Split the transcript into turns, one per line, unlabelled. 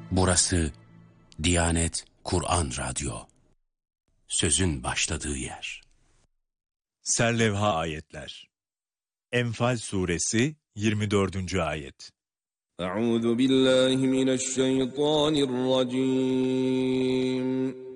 Burası Diyanet Kur'an Radyo. Sözün başladığı yer.
Serlevha ayetler. Enfal suresi 24. ayet.
Euzu billahi mineşşeytanirracim.